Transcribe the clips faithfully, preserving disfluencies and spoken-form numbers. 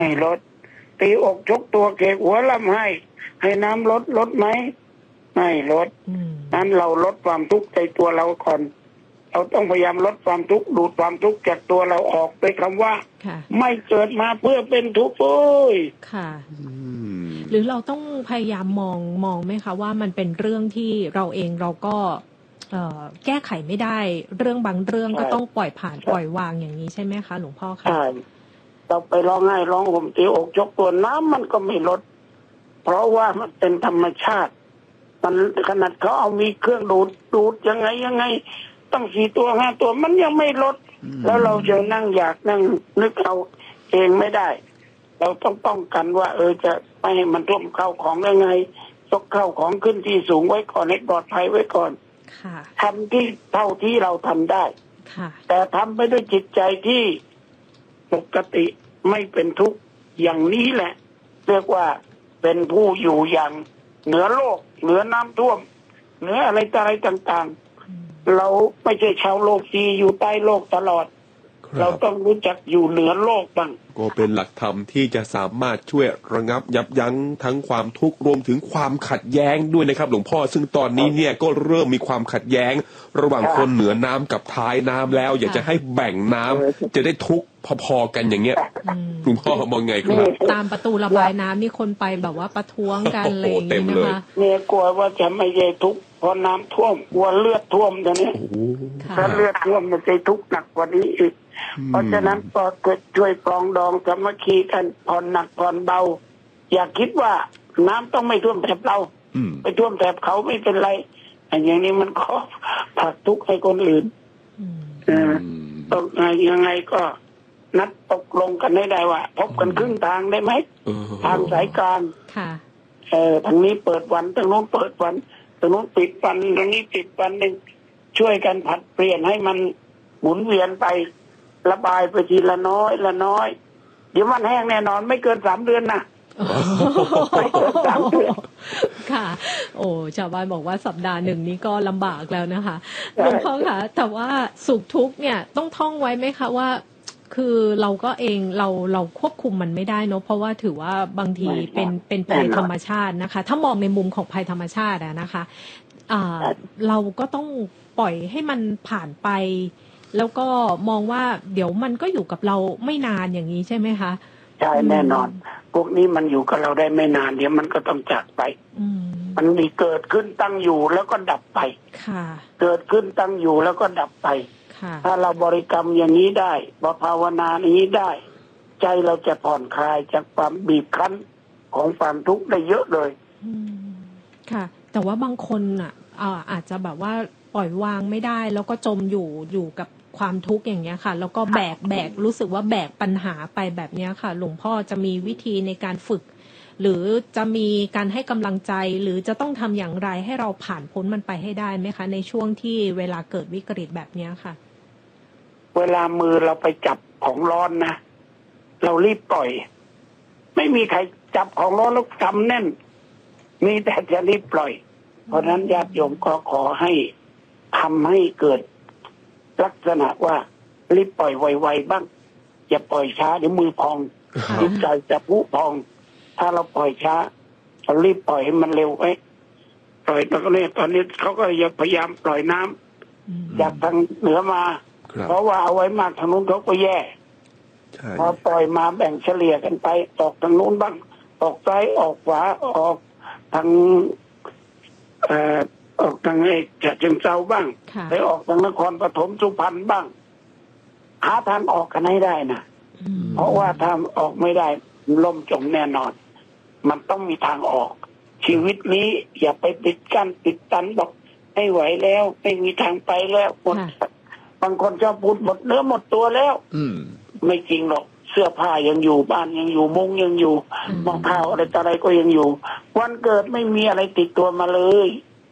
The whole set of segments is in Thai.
ให้ลดตีอกชกตัวเกกหัวลำให้ให้น้ำลดลดไหมไม่ลดนั้นเราลดความทุกข์ในตัวเราก่อนเราต้องพยายามลดความทุกข์ดูดความทุกข์จากตัวเราออกด้วยคำว่าไม่เกิดมาเพื่อเป็นทุกข์เลยค่ะหรือเราต้องพยายามมองมองไหมคะว่ามันเป็นเรื่องที่เราเองเราก็เอ่อแก้ไขไม่ได้เรื่องบางเรื่องก็ต้องปล่อยผ่านปล่อยวางอย่างนี้ใช่ไหมคะหลวงพ่อคะใช่เราไปร้องไห้ร้องห่มตีอกชกตัวน้ำมันก็ไม่ลดเพราะว่ามันเป็นธรรมชาติมันขนาดเขาเอามีเครื่องดูดดูดยังไงยังไงตั้งสี่ตัวห้าตัวมันยังไม่ลดแล้วเราจะนั่งอยากนั่งนึกเอาเองไม่ได้เราต้องป้องกันว่าเออจะไม่ให้มันท่วมเข้าของยังไงยกเข้าของขึ้นที่สูงไว้ก่อนให้ปลอดภัยไว้ก่อนทำที่เท่าที่เราทำได้แต่ทำไปด้วยจิตใจที่ปกติไม่เป็นทุกข์อย่างนี้แหละเรียกว่าเป็นผู้อยู่อย่างเหนือโลกเหนือน้ำท่วมเหนืออะไรอะไรต่างๆเราไม่ใช่ชาวโลกที่อยู่ใต้โลกตลอดเราต้องรู้จักอยู่เหนือโลกบ้างก็เป็นหลักธรรมที่จะสามารถช่วยระงับยับยั้งทั้งความทุกข์รวมถึงความขัดแย้งด้วยนะครับหลวงพ่อซึ่งตอนนี้เนี่ยก็เริ่มมีความขัดแย้งระหว่างคนเหนือน้ำกับท้ายน้ำแล้วอยากจะให้แบ่งน้ำจะได้ทุกข์พอๆกันอย่างเงี้ยหลวงพ่อมองไงครับตามประตูระบายน้ำนี่คนไปแบบว่าประท้วงกันอะไรอย่างนี้นะคะเนี่ยกลัวว่าจะไม่ได้ทุกข์เพราะน้ำท่วมกลัวเลือดท่วมตอนนี้ถ้าเลือดท่วมมันจะทุกข์หนักกว่านี้อีกเพราะฉะนั้นก็ช่วยปรองดองสามัคคีกันผ่อนหนักผ่อนเบาอย่าคิดว่าน้ำต้องไม่ท่วมแถบเราไปท่วมแถบเขาไม่เป็นไรอย่างนี้มันขอผลักทุกข์ให้คนอื่นต้องยังไงก็นัดตกลงกันให้ได้ว่าพบกันครึ่งทางได้ไหมทางสายกลางเออทางนี้เปิดวันทางโน้นเปิดวันทางโน้นปิดวันทางนี้ปิดวันหนึ่งช่วยกันผัดเปลี่ยนให้มันหมุนเวียนไประบายไปทีละน้อยละน้อยเดี๋ยวมันแห้งแน่นอนไม่เกินสามเดือนนะไม่เกินสามเดือนค่ะโอ้ชาวบ้านบอกว่าสัปดาห์หนึ่งนี้ก็ลำบากแล้วนะคะหลวงพ่อคะแต่ว่าสุขทุกข์เนี่ยต้องท่องไว้ไหมคะว่าคือเราก็เองเราเราควบคุมมันไม่ได้เนอะเพราะว่าถือว่าบางทีเป็นเป็นภัยธรรมชาตินะคะถ้ามองในมุมของภัยธรรมชาติอะนะคะอ่าเราก็ต้องปล่อยให้มันผ่านไปแล้วก็มองว่าเดี๋ยวมันก็อยู่กับเราไม่นานอย่างนี้ใช่ไหมคะใช่แน่นอนพวกนี้มันอยู่กับเราได้ไม่นานเดี๋ยวมันก็ต้องจากไปมันมีเกิดขึ้นตั้งอยู่แล้วก็ดับไปเกิดขึ้นตั้งอยู่แล้วก็ดับไปถ้าเราบริกรรมอย่างนี้ได้ภาวนาอย่างนี้ได้ใจเราจะผ่อนคลายจากความบีบคั้นของความทุกข์ได้เยอะเลยค่ะแต่ว่าบางคนอ่ะอาจจะแบบว่าปล่อยวางไม่ได้แล้วก็จมอยู่อยู่กับความทุกข์อย่างเงี้ยค่ะแล้วก็แบกแบกรู้สึกว่าแบกปัญหาไปแบบเนี้ยค่ะหลวงพ่อจะมีวิธีในการฝึกหรือจะมีการให้กำลังใจหรือจะต้องทำอย่างไรให้เราผ่านพ้นมันไปให้ได้ไหมคะในช่วงที่เวลาเกิดวิกฤตแบบเนี้ยค่ะเวลามือเราไปจับของร้อนนะเรารีบปล่อยไม่มีใครจับของร้อนแล้วกำแน่นมีแต่จะรีบปล่อยเพราะนั้นญาติโยมก็ขอให้ทำให้เกิดลักษณะว่ารีบปล่อยไวๆบ้างอย่าปล่อยช้าเดี๋ยวมือพองจิตใจจะพุพองถ้าเราปล่อยช้าเรารีบปล่อยให้มันเร็วไว้ปล่อยตอนนี้ตอนนี้เขาก็ยังพยายามปล่อยน้ำจากทางเหนือมาเพราะว่าเอาไว้มากทางนู้นเขาก็แย่พอปล่อยมาแบ่งเฉลี่ยกันไปออกทางนู้นบ้างออกซ้ายออกขวาออกทางเอ่อออกทางไอ้ฉะเชิงเทราบ้างไปออกทางนครปฐมสุพรรณบ้างหาทางออกกันให้ได้นะเพราะว่าถ้าออกไม่ได้ล่มจมแน่นอนมันต้องมีทางออกชีวิตนี้อย่าไปปิดกั้นปิดตันบอกไม่ไหวแล้วไม่มีทางไปแล้วหมดบางคนชอบพูดหมดเนื้อหมดตัวแล้วไม่จริงหรอกเสื้อผ้ายังอยู่บ้านยังอยู่มุ้งยังอยู่มองข้าวอะไรต่ออะไรก็ยังอยู่วันเกิดไม่มีอะไรติดตัวมาเลย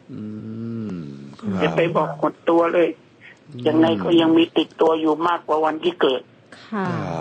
จะไปบอกหมดตัวเลยยังไงก็ยังมีติดตัวอยู่มากกว่าวันที่เกิดครับ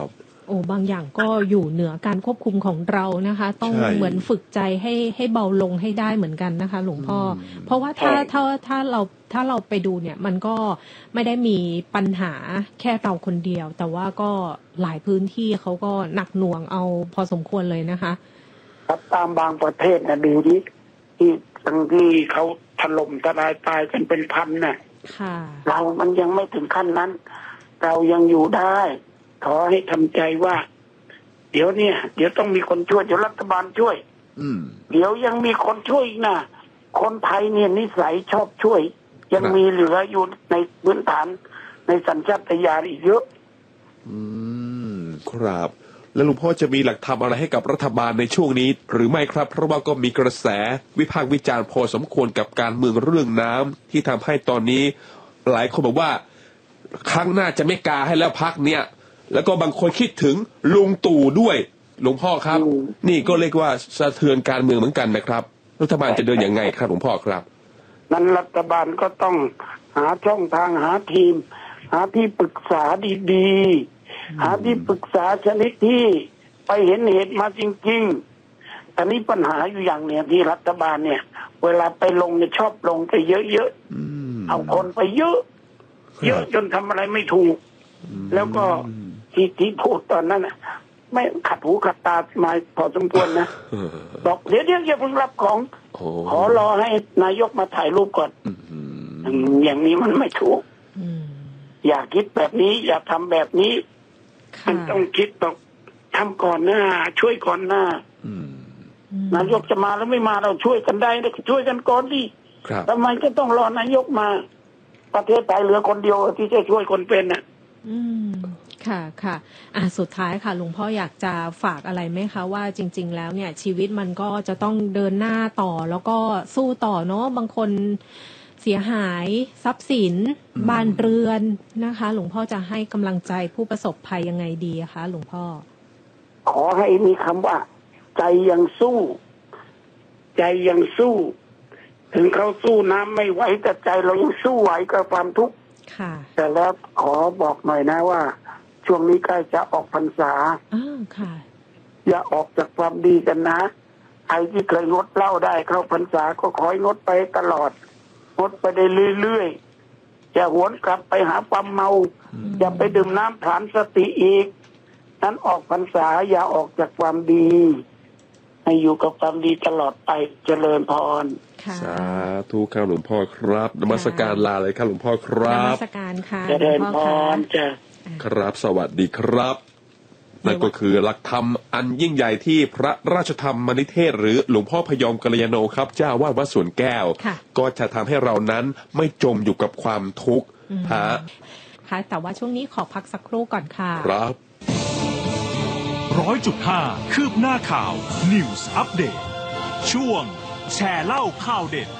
โอ้บางอย่างก็อยู่เหนือการควบคุมของเรานะคะต้องเหมือนฝึกใจให้ให้เบาลงให้ได้เหมือนกันนะคะหลวงพ่อเพราะว่าถ้าถ้าถ้าเราถ้าเราไปดูเนี่ยมันก็ไม่ได้มีปัญหาแค่เราคนเดียวแต่ว่าก็หลายพื้นที่เขาก็หนักหน่วงเอาพอสมควรเลยนะคะครับตามบางประเทศนะดูดิที่ทั้งที่เขาถล่มทลายตายกันเป็นพันน่ะเรามันยังไม่ถึงขั้นนั้นเรายังอยู่ได้ขอให้ทำใจว่าเดี๋ยวเนี่ยเดี๋ยวต้องมีคนช่วยเดี๋ยวรัฐบาลช่วยอืมเดี๋ยวยังมีคนช่วยอีกนะคนไทยเนี่ยนิสัยชอบช่วยยังมีเหลืออยู่ในพื้นฐานในสัญชาตญาณอีกเยอะอืมครับแล้วหลวงพ่อจะมีหลักธรรมอะไรให้กับรัฐบาลในช่วงนี้หรือไม่ครับเพราะว่าก็มีกระแสวิพากษ์วิจารณ์พอสมควรกับการเมืองเรื่องน้ำที่ทำให้ตอนนี้หลายคนบอกว่าครั้งหน้าจะไม่กาให้แล้วพักเนี่ยแล้วก็บางคนคิดถึงลุงตู่ด้วยหลวงพ่อครับนี่ก็เรียกว่าสะเทือนการเมืองเหมือนกันนะครับรัฐบาลจะเดินยังไงครับหลวงพ่อครับนั้นรัฐบาลก็ต้องหาช่องทางหาทีมหาที่ปรึกษาดีๆหาที่ปรึกษาชนิดที่ไปเห็นเหตุมาจริงๆแต่นี้ปัญหาอยู่อย่างเนี่ยที่รัฐบาลเนี่ยเวลาไปลงเนี่ยชอบลงไปเยอะๆเอาคนไปเยอะเยอะจนทำอะไรไม่ถูกแล้วก็ที่ที่พูดตอนนั้นน่ะไม่ขัดหูขัดตามาพอสมควรนะบอกเดี๋ยวเดี๋ยวอย่าเพิ่งรับของขอรอให้นายกมาถ่ายรูปก่อนอย่างนี้มันไม่ถูกอย่าคิดแบบนี้อย่าทำแบบนี้มันต้องคิดบอกทำก่อนหน้าช่วยก่อนหน้านายกจะมาแล้วไม่มาเราช่วยกันได้เราช่วยกันก่อนดิทำไมก็ต้องรอนายกมาประเทศไทยเหลือคนเดียวที่จะช่วยคนเป็นน่ะอืมค่ะค่ะอ่ะสุดท้ายค่ะหลวงพ่ออยากจะฝากอะไรไหมคะว่าจริงๆแล้วเนี่ยชีวิตมันก็จะต้องเดินหน้าต่อแล้วก็สู้ต่อเนาะบางคนเสียหายทรัพย์สินบ้านเรือนนะคะหลวงพ่อจะให้กำลังใจผู้ประสบภัยยังไงดีคะหลวงพ่อขอให้มีคำว่าใจยังสู้ใจยังสู้ถึงเขาสู้น้ำไม่ไหวแต่ใจเรายังสู้ไหวกับความทุกข์แต่แล้วขอบอกหน่อยนะว่าช่วงนี้ใกล้จะออกพรรษาอ้าวค่ะอย่าออกจากความดีกันนะใครที่เคยงดเหล้าได้เข้าพรรษาก็ขอให้งดไปตลอดงดไปได้เรื่อยๆอย่าหวนกลับไปหาความเมาอย่าไปดื่มน้ำผลาญสติอีกนั้นออกพรรษาอย่าออกจากความดีให้อยู่กับความดีตลอดไปเจริญพรสาธุครับหลวงพ่อครับนมัสการลาเลยครับหลวงพ่อครับนมัสการค่ะเจริญพรจ้ะครับสวัสดีครับนั่นก็คือหลักธรรมอันยิ่งใหญ่ที่พระราชธรรมนิเทศหรือหลวงพ่อพยอมกัลยาโนครับเจ้าวาดวัดสวนแก้วก็จะทำให้เรานั้นไม่จมอยู่กับความทุกข์ฮะค่ะแต่ว่าช่วงนี้ขอพักสักครู่ก่อนค่ะครับร้อยจุดห้าคืบหน้าข่าว News Update ช่วงแชร์เล่าข่าวเด็ด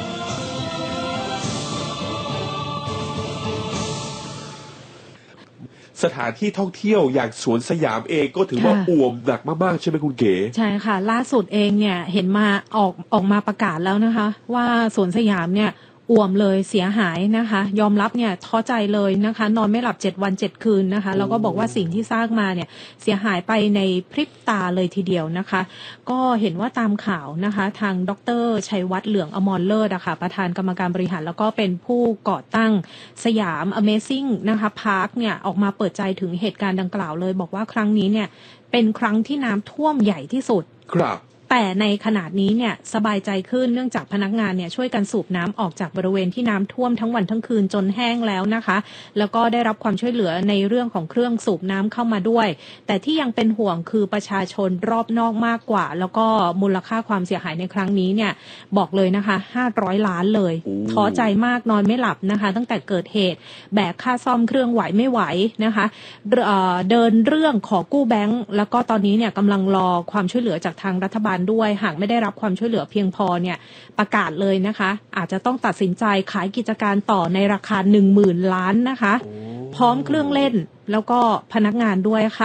สถานที่ท่องเที่ยวอย่างสวนสยามเองก็ถือว่าอ่วมหนักมากๆใช่ไหมคุณเก๋ใช่ค่ะล่าสุดเองเนี่ยเห็นมาออกออกมาประกาศแล้วนะคะว่าสวนสยามเนี่ยอ่วมเลยเสียหายนะคะยอมรับเนี่ยท้อใจเลยนะคะนอนไม่หลับเจ็ดวันเจ็ดคืนนะคะแล้วก็บอกว่าสิ่งที่สร้างมาเนี่ยเสียหายไปในพริบตาเลยทีเดียวนะคะก็เห็นว่าตามข่าวนะคะทางดร.ชัยวัฒน์เหลืองอมรเลิศอะค่ะประธานกรรมการบริหารแล้วก็เป็นผู้ก่อตั้งสยาม Amazing นะคะพาร์คเนี่ยออกมาเปิดใจถึงเหตุการณ์ดังกล่าวเลยบอกว่าครั้งนี้เนี่ยเป็นครั้งที่น้ำท่วมใหญ่ที่สุดครับแต่ในขนาดนี้เนี่ยสบายใจขึ้นเนื่องจากพนักงานเนี่ยช่วยกันสูบน้ำออกจากบริเวณที่น้ำท่วมทั้งวันทั้งคืนจนแห้งแล้วนะคะแล้วก็ได้รับความช่วยเหลือในเรื่องของเครื่องสูบน้ำเข้ามาด้วยแต่ที่ยังเป็นห่วงคือประชาชนรอบนอกมากกว่าแล้วก็มูลค่าความเสียหายในครั้งนี้เนี่ยบอกเลยนะคะห้าร้อยล้านเลยท้อใจมากนอนไม่หลับนะคะตั้งแต่เกิดเหตุแบกค่าซ่อมเครื่องไหวไม่ไหวนะคะเดินเรื่องขอกู้แบงค์แล้วก็ตอนนี้เนี่ยกำลังรอความช่วยเหลือจากทางรัฐบาลด้วยหากไม่ได้รับความช่วยเหลือเพียงพอเนี่ยประกาศเลยนะคะอาจจะต้องตัดสินใจขายกิจการต่อในราคา หนึ่งหมื่น ล้านนะคะพร้อมเครื่องเล่นแล้วก็พนักงานด้วยค่ะ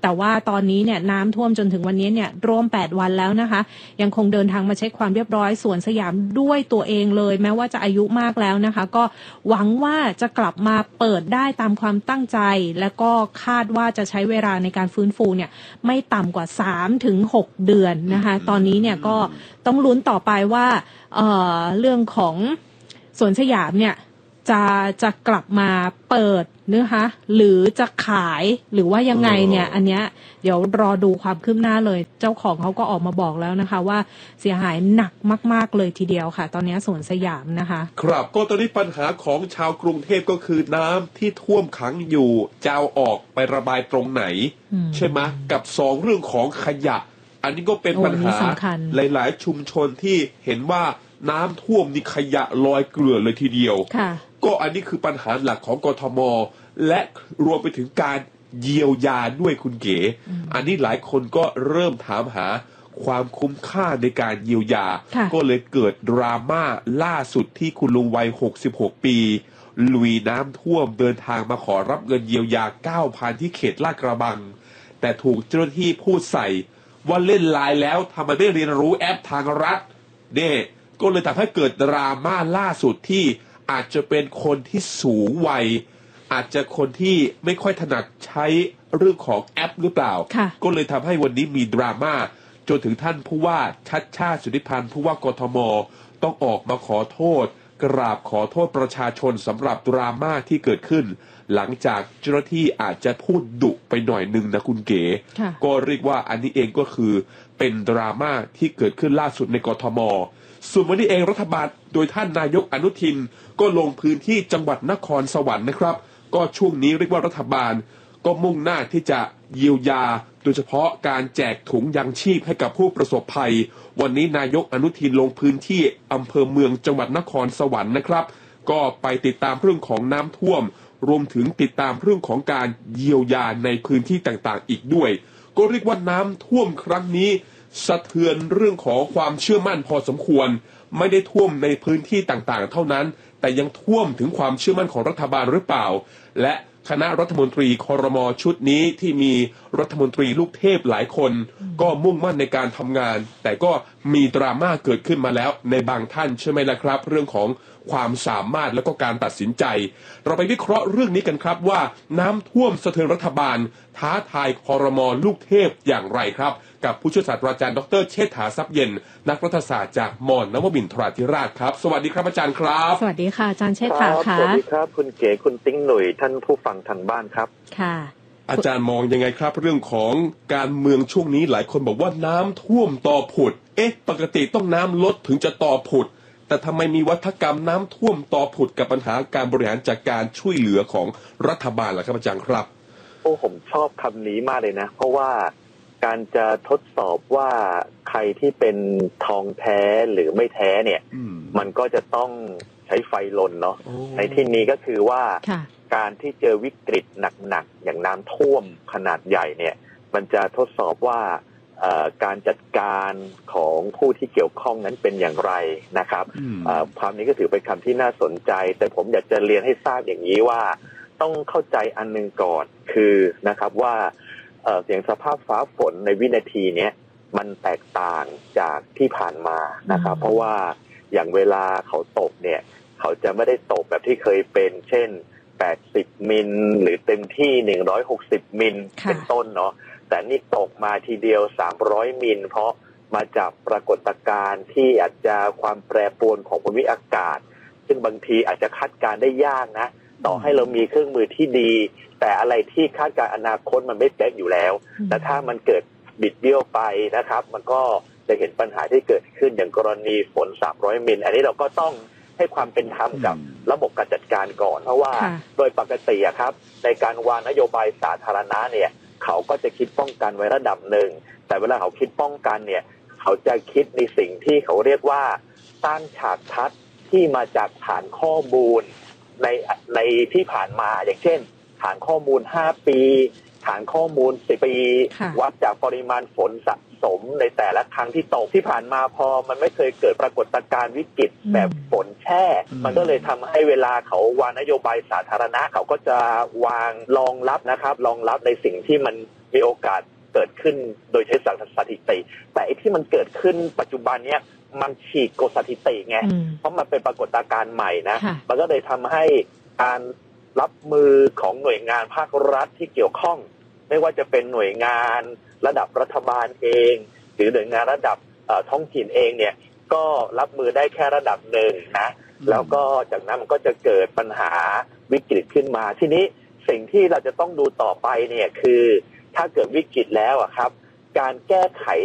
แต่ว่าตอนนี้เนี่ยน้ำท่วมจนถึงวันนี้เนี่ยรวมแปดวันแล้วนะคะยังคงเดินทางมาเช็คความเรียบร้อยสวนสยามด้วยตัวเองเลยแม้ว่าจะอายุมากแล้วนะคะก็หวังว่าจะกลับมาเปิดได้ตามความตั้งใจและก็คาดว่าจะใช้เวลาในการฟื้นฟูเนี่ยไม่ต่ำกว่า สามถึงหก เดือนนะคะตอนนี้เนี่ยก็ต้องลุ้นต่อไปว่าเอ่อเรื่องของสวนสยามเนี่ยจะจะกลับมาเปิดนะคะหรือจะขายหรือว่ายังไงเนี่ยอันเนี้ยเดี๋ยวรอดูความคืบหน้าเลยเจ้าของเขาก็ออกมาบอกแล้วนะคะว่าเสียหายหนักมากๆเลยทีเดียวค่ะตอนนี้สวนสยามนะคะครับก็ตอนนี้ปัญหาของชาวกรุงเทพก็คือน้ำที่ท่วมขังอยู่จะเอาออกไประบายตรงไหนใช่ไหมกับสองเรื่องของขยะอันนี้ก็เป็นปัญหาหลายๆชุมชนที่เห็นว่าน้ำท่วมนี่ขยะลอยเกลื่อนเลยทีเดียวก็อันนี้คือปัญหาหลักของกทมและรวมไปถึงการเยียวยาด้วยคุณเก๋อันนี้หลายคนก็เริ่มถามหาความคุ้มค่าในการเยียวยาก็เลยเกิดดราม่าล่าสุดที่คุณลุงวัยหกสิบหกปีลุยน้ำท่วมเดินทางมาขอรับเงินเยียวยา เก้าพัน ที่เขตลาดกระบังแต่ถูกเจ้าหน้าที่พูดใส่ว่าเล่นไลน์แล้วทำไมไม่เรียนรู้แอปทางรัฐเนี่ยก็เลยทำให้เกิดดราม่าล่าสุดที่อาจจะเป็นคนที่สูงวัยอาจจะคนที่ไม่ค่อยถนัดใช้เรื่องของแอปหรือเปล่าก็เลยทำให้วันนี้มีดราม่าจนถึงท่านผู้ว่าชัชชาติสิทธิพันธ์ผู้ว่ากทมต้องออกมาขอโทษกราบขอโทษประชาชนสำหรับดราม่าที่เกิดขึ้นหลังจากเจ้าหน้าที่อาจจะพูดดุไปหน่อยนึงนะคุณเก๋ก็เรียกว่าอันนี้เองก็คือเป็นดราม่าที่เกิดขึ้นล่าสุดในกทมส่วนวันนี้เองรัฐบาลโดยท่านนายกอนุทินก็ลงพื้นที่จังหวัดนครสวรรค์นะครับก็ช่วงนี้เรียกว่ารัฐบาลก็มุ่งหน้าที่จะเยียวยาโดยเฉพาะการแจกถุงยังชีพให้กับผู้ประสบภัยวันนี้นายกอนุทินลงพื้นที่อำเภอเมืองจังหวัดนครสวรรค์นะครับก็ไปติดตามเรื่องของน้ำท่วมรวมถึงติดตามเรื่องของการเยียวยาในพื้นที่ต่างๆอีกด้วยก็เรียกว่าน้ำท่วมครั้งนี้สะเทือนเรื่องของความเชื่อมั่นพอสมควรไม่ได้ท่วมในพื้นที่ต่างๆเท่านั้นแต่ยังท่วมถึงความเชื่อมั่นของรัฐบาลหรือเปล่าและคณะรัฐมนตรีครม.ชุดนี้ที่มีรัฐมนตรีลูกเทพหลายคนก็มุ่งมั่นในการทำงานแต่ก็มีดราม่าเกิดขึ้นมาแล้วในบางท่านใช่ไหมล่ะครับเรื่องของความสามารถและก็การตัดสินใจเราไปวิเคราะห์เรื่องนี้กันครับว่าน้ำท่วมสะเทือนรัฐบาลท้าทายครม.ลูกเทพอย่างไรครับกับผู้ช่วยศาสตราจารย์ดรเชษฐาทรัพย์เย็นนักรัฐศาสตร์จากมอ นวมินทราธิราชครับสวัสดีครับอาจารย์ครับสวัสดีค่ะอาจารย์เชษฐาค่ะสวัสดีครับคุณเก๋คุณติ๊งหนุ่ยท่านผู้ฟังทางบ้านครับค่ะอาจารย์มองยังไงครับเรื่องของการเมืองช่วงนี้หลายคนบอกว่าน้ำท่วมต่อผุดเอ๊ะปกติต้องน้ำลดถึงจะต่อผุดแต่ทำไมมีวัฒกรรมน้ำท่วมต่อผุดกับปัญหาการบริหารจัดการช่วยเหลือของรัฐบาลล่ะครับอาจารย์ครับโอ้ผมชอบคำนี้มากเลยนะเพราะว่าการจะทดสอบว่าใครที่เป็นทองแท้หรือไม่แท้เนี่ยมันก็จะต้องใช้ไฟลนเนาะในที่นี้ก็คือว่าการที่เจอวิกฤตหนักๆอย่างน้ำท่วมขนาดใหญ่เนี่ยมันจะทดสอบว่าการจัดการของผู้ที่เกี่ยวข้องนั้นเป็นอย่างไรนะครับความนี้ก็ถือเป็นคำที่น่าสนใจแต่ผมอยากจะเรียนให้ทราบอย่างนี้ว่าต้องเข้าใจอันนึงก่อนคือนะครับว่าเสียงสภาพฟ้าฝนในวินาทีนี้มันแตกต่างจากที่ผ่านมานะครับเพราะว่าอย่างเวลาเขาตกเนี่ยเขาจะไม่ได้ตกแบบที่เคยเป็นเช่นแปดสิบมิลหรือเต็มที่หนึ่งร้อยหกสิบมิลเป็นต้นเนาะแต่นี่ตกมาทีเดียวสามร้อยมิลเพราะมาจากปรากฏการณ์ที่อาจจะความแปรปรวนของภูมิอากาศซึ่งบางทีอาจจะคาดการณ์ได้ยากนะต่อให้เรามีเครื่องมือที่ดีแต่อะไรที่คาดการณ์อนาคตมันไม่เป๊ะอยู่แล้วแต่ถ้ามันเกิดบิดเบี้ยวไปนะครับมันก็จะเห็นปัญหาที่เกิดขึ้นอย่างกรณีฝนสามร้อยมิลอันนี้เราก็ต้องให้ความเป็นธรรมกับระบบการจัดการก่อนเพราะว่าโดยปกติครับในการวางนโยบายสาธารณะเนี่ยเขาก็จะคิดป้องกันไว้ระดับหนึ่งแต่เวลาเขาคิดป้องกันเนี่ยเขาจะคิดในสิ่งที่เขาเรียกว่าสร้างฉากทัศน์ที่มาจากฐานข้อมูลในในที่ผ่านมาอย่างเช่นฐานข้อมูลห้าปีฐานข้อมูลสิบปีวัดจากปริมาณฝนสะสมในแต่ละครั้งที่ตกที่ผ่านมาพอมันไม่เคยเกิดปรากฏการณ์วิกฤตแบบฝนแช่มันก็เลยทำให้เวลาเขาวางนโยบายสาธารณะเขาก็จะวางรองรับนะครับรองรับในสิ่งที่มันมีโอกาสเกิดขึ้นโดยใช้สถิติแต่ไอ้ที่มันเกิดขึ้นปัจจุบันเนี้ยมันฉีกกฎสถิติไงเพราะมันเป็นปรากฏการณ์ใหม่นะมันก็เลยทำให้การรับมือของหน่วยงานภาครัฐที่เกี่ยวข้องไม่ว่าจะเป็นหน่วยงานระดับรัฐบาลเองหรือหน่วยงานระดับท้องถิ่นเองเนี่ยก็รับมือได้แค่ระดับหนึ่งนะแล้วก็จากนั้นมันก็จะเกิดปัญหาวิกฤตขึ้นมาทีนี้สิ่งที่เราจะต้องดูต่อไปเนี่ยคือถ้าเกิดวิกฤตแล้วอะครับการแก้ไข